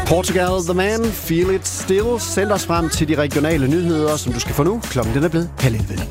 Portugal, The Man, Feel It Still, sender os frem til de regionale nyheder, som du skal få nu. Klokken den er blevet 11:30.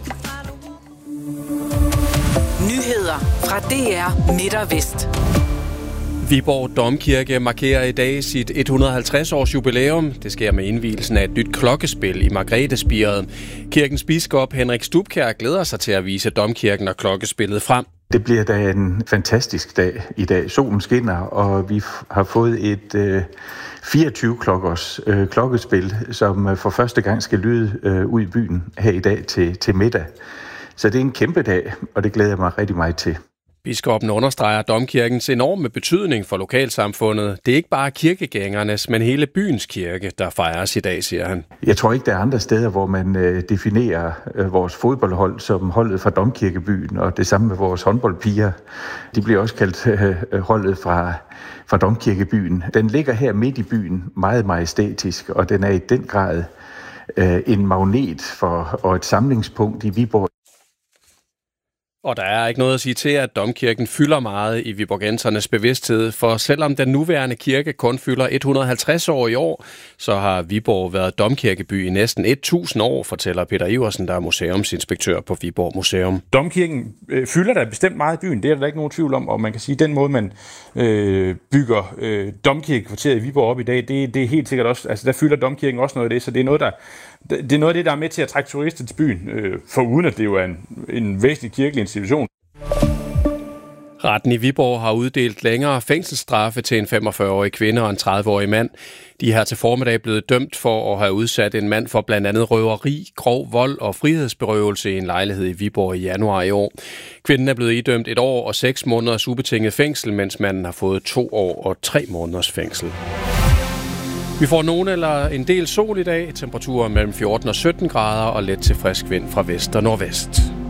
Nyheder fra DR Midt og Vest. Viborg Domkirke markerer i dag sit 150-års jubilæum. Det sker med indvielsen af et nyt klokkespil i Margrethespiret. Kirkens biskop Henrik Stubkjær glæder sig til at vise domkirken og klokkespillet frem. Det bliver da en fantastisk dag i dag. Solen skinner, og vi har fået et 24-klokkers klokkespil, som for første gang skal lyde ud i byen her i dag til middag. Så det er en kæmpe dag, og det glæder jeg mig rigtig meget til. Biskoppen understreger domkirkens enorme betydning for lokalsamfundet. Det er ikke bare kirkegængernes, men hele byens kirke, der fejres i dag, siger han. Jeg tror ikke, der er andre steder, hvor man definerer vores fodboldhold som holdet fra Domkirkebyen, og det samme med vores håndboldpiger. De bliver også kaldt holdet fra Domkirkebyen. Den ligger her midt i byen, meget majestætisk, og den er i den grad en magnet og et samlingspunkt i Viborg. Og der er ikke noget at sige til, at domkirken fylder meget i viborgensernes bevidsthed, for selvom den nuværende kirke kun fylder 150 år i år, så har Viborg været domkirkeby i næsten 1000 år, fortæller Peter Iversen, der er museumsinspektør på Viborg Museum. Domkirken fylder der bestemt meget i byen, det er der ikke nogen tvivl om, og man kan sige, at den måde, man bygger domkirkekvarteret i Viborg op i dag, det er helt sikkert også, altså der fylder domkirken også noget af det, så det er noget af det, der er med til at trække turister til byen, foruden at det jo er en væsentlig kirkelig institution. Retten i Viborg har uddelt længere fængselsstraffe til en 45-årig kvinde og en 30-årig mand. De er her til formiddag blevet dømt for at have udsat en mand for blandt andet røveri, grov vold og frihedsberøvelse i en lejlighed i Viborg i januar i år. Kvinden er blevet idømt 1 år og 6 måneders ubetinget fængsel, mens manden har fået 2 år og 3 måneders fængsel. Vi får nogen eller en del sol i dag, temperaturer mellem 14 og 17 grader og let til frisk vind fra vest og nordvest.